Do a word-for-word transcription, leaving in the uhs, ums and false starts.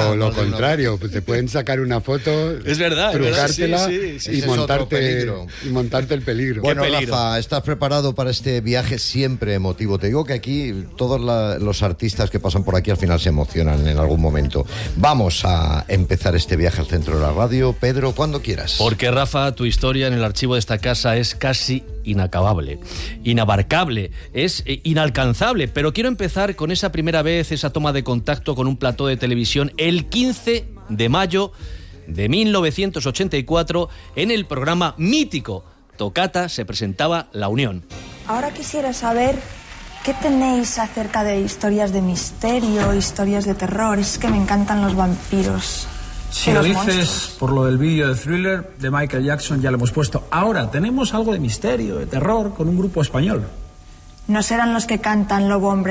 o lo contrario, pues te pueden sacar una foto, es verdad, trucártela sí, sí, sí, y, sí, montarte, y montarte el peligro. Bueno, peligro. Rafa, ¿estás preparado para este viaje siempre emotivo? Te digo que aquí todos la, los artistas que pasan por aquí al final se emocionan en algún momento. Vamos a empezar este viaje al centro de la radio. Pedro, cuando quieras. Porque, Rafa, tu historia en el archivo de esta casa es casi inacabable, inabarcable, es eh, inalcanzable, pero quiero empezar con esa primera vez, esa toma de contacto con un plató de televisión el quince de mayo de mil novecientos ochenta y cuatro en el programa mítico Toccata se presentaba La Unión. Ahora quisiera saber qué tenéis acerca de historias de misterio, historias de terror. Es que me encantan los vampiros. Si lo dices por lo del vídeo de Thriller de Michael Jackson, ya lo hemos puesto. Ahora tenemos algo de misterio, de terror, con un grupo español. ¿No serán los que cantan Lobo Hombre